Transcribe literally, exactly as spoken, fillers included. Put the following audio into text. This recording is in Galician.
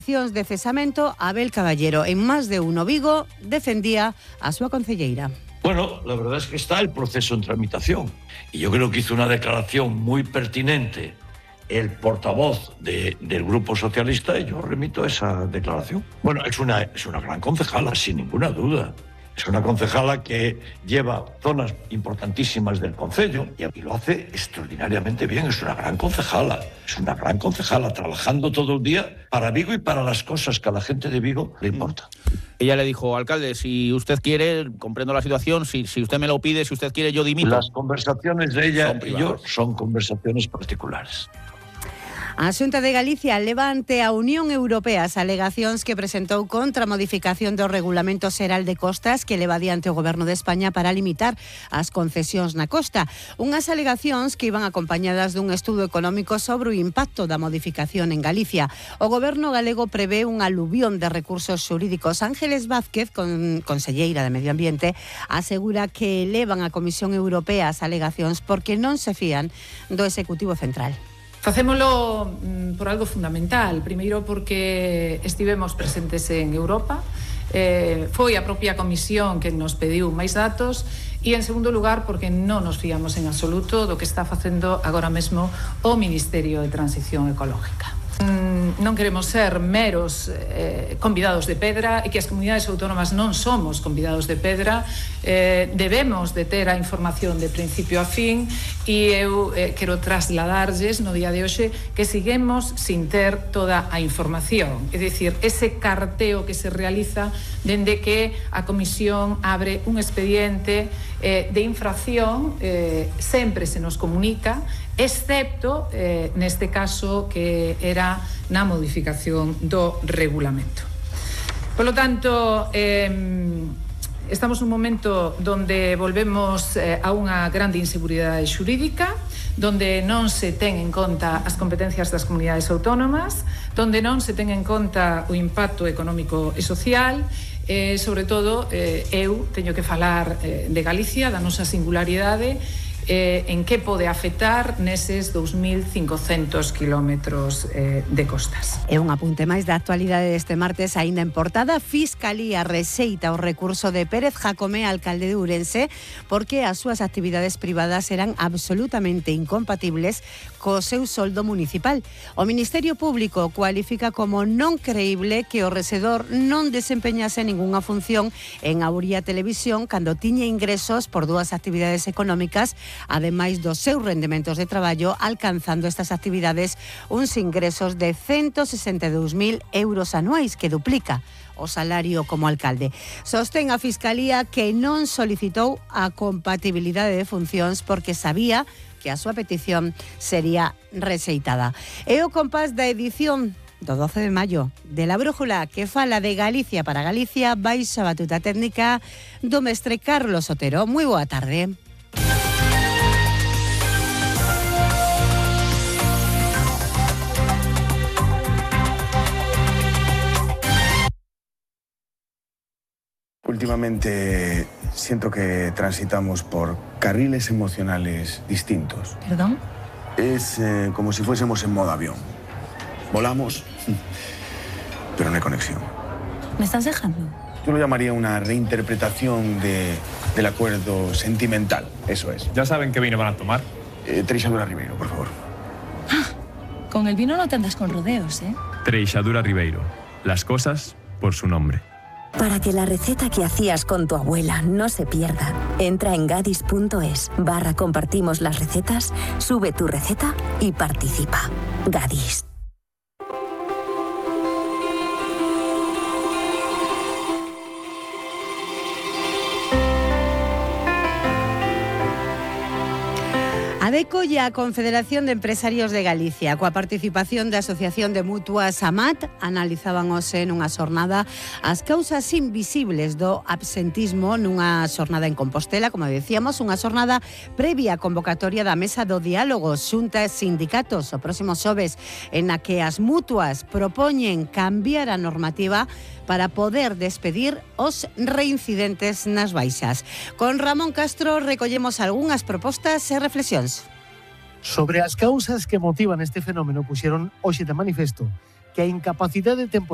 de cesamento, Abel Caballero. En Más de Uno Vigo defendía a súa concelleira. Bueno, la verdad es que está el proceso en tramitación y yo creo que hizo una declaración muy pertinente el portavoz de, del Grupo Socialista y yo remito esa declaración. Bueno, es una, es una gran concejala, sin ninguna duda. Es una concejala que lleva zonas importantísimas del concello y lo hace extraordinariamente bien. Es una gran concejala, es una gran concejala trabajando todo el día para Vigo y para las cosas que a la gente de Vigo le importan. Ella le dijo, alcalde, si usted quiere, comprendo la situación, si, si usted me lo pide, si usted quiere, yo dimito. Las conversaciones de ella y yo son conversaciones particulares. A Xunta de Galicia leva ante a Unión Europea as alegacións que presentou contra a modificación do Regulamento Xeral de Costas que leva adiante o Goberno de España para limitar as concesións na costa. Unhas alegacións que iban acompañadas dun estudo económico sobre o impacto da modificación en Galicia. O Goberno galego prevé un aluvión de recursos xurídicos. Ángeles Vázquez, con, conselleira de Medio Ambiente, asegura que elevan a Comisión Europea as alegacións porque non se fían do Executivo Central. Facémolo mm, por algo fundamental. Primeiro porque estivemos presentes en Europa, eh, foi a propia Comisión que nos pediu máis datos e en segundo lugar porque non nos fiamos en absoluto do que está facendo agora mesmo o Ministerio de Transición Ecológica. Mm, non queremos ser meros eh, convidados de pedra e que as comunidades autónomas non somos convidados de pedra. Eh, debemos de ter a información de principio a fin e eu eh, quero trasladarlles no día de hoxe que seguimos sin ter toda a información, é dicir, ese carteo que se realiza dende que a Comisión abre un expediente eh, de infracción, eh, sempre se nos comunica, excepto eh, neste caso que era na modificación do regulamento. Por lo tanto, eh, estamos nun momento donde volvemos eh, a unha grande inseguridade xurídica, donde non se ten en conta as competencias das comunidades autónomas, donde non se ten en conta o impacto económico e social. Eh, sobre todo, eh, eu teño que falar eh, de Galicia, da nosa singularidade, eh, en que pode afectar neses dous mil cincocentos kilómetros eh, de costas. E un apunte máis da actualidade deste martes, aínda en portada. Fiscalía rexeita o recurso de Pérez Jacome, alcalde de Ourense, porque as súas actividades privadas eran absolutamente incompatibles co seu soldo municipal. O Ministerio Público cualifica como non creíble que o rexedor non desempeñase ningunha función en Auría Televisión cando tiña ingresos por dúas actividades económicas, ademais dos seus rendementos de traballo, alcanzando estas actividades uns ingresos de ciento sesenta e dous mil euros anuais, que duplica o salario como alcalde. Sostén a Fiscalía que non solicitou a compatibilidade de funcións porque sabía que a súa petición sería rexeitada. E o compás da edición do doce de maio de La Brújula, que fala de Galicia para Galicia, baixo a batuta técnica do mestre Carlos Otero. Moi boa tarde. Últimamente siento que transitamos por carriles emocionales distintos. ¿Perdón? Es eh, como si fuésemos en modo avión. Volamos, pero no hay conexión. ¿Me estás dejando? Yo lo llamaría una reinterpretación de, del acuerdo sentimental, eso es. ¿Ya saben qué vino van a tomar? Eh, Treixadura Ribeiro, por favor. Ah, con el vino no te andas con rodeos, ¿eh? Treixadura Ribeiro. Las cosas por su nombre. Para que la receta que hacías con tu abuela no se pierda, entra en gadis punto es barra compartimos las recetas, sube tu receta y participa. Gadis. ADECO e a Confederación de Empresarios de Galicia, coa participación da Asociación de Mutuas AMAT, analizaban hoxe nunha xornada as causas invisibles do absentismo nunha xornada en Compostela, como decíamos, unha xornada previa á convocatoria da Mesa do Diálogo Xunta e Sindicatos o próximo xoves, en a que as mutuas propoñen cambiar a normativa para poder despedir os reincidentes nas baixas. Con Ramón Castro recollemos algunhas propostas e reflexións. Sobre as causas que motivan este fenómeno puxeron hoxe de manifesto que a incapacidade temporal